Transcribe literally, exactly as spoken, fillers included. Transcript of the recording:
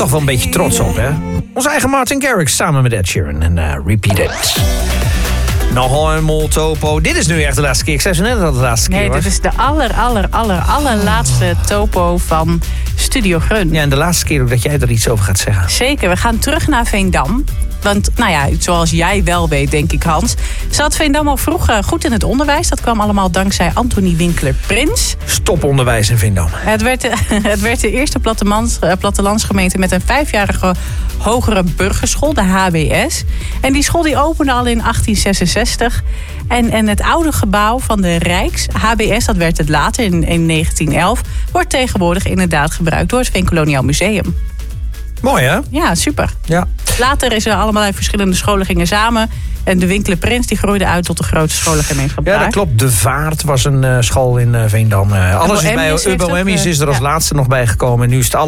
toch wel een beetje trots op, hè? Onze eigen Martin Garrix samen met Ed Sheeran en uh, Repeat It. Nog eenmaal topo. Dit is nu echt de laatste keer. Ik zei zo net dat het de laatste keer nee, was. Nee, dit is de aller, aller, aller, allerlaatste topo van Studio Grun. Ja, en de laatste keer ook dat jij er iets over gaat zeggen. Zeker, we gaan terug naar Veendam. Want, nou ja, zoals jij wel weet, denk ik, Hans, zat Veendam al vroeg uh, goed in het onderwijs. Dat kwam allemaal dankzij Antonie Winkler-Prins. Stoponderwijs in Veendam. Het werd de, het werd de eerste plattelands, uh, plattelandsgemeente met een vijfjarige hogere burgerschool, de H B S. En die school die opende al in achttien zesenzestig. En, en het oude gebouw van de Rijks, H B S, dat werd het later in, in negentien elf... wordt tegenwoordig inderdaad gebruikt door het Veenkoloniaal Museum. Mooi, hè? Ja, super. Ja. Later is er allemaal verschillende scholen gingen samen. En de Winkler-Prins die groeide uit tot de grootste scholengemeenschap. Ja, dat klopt. De Vaart was een uh, school in uh, Veendam. Uh, alles is bij Ubo Emmies is er als ja. laatste nog bijgekomen. En nu is het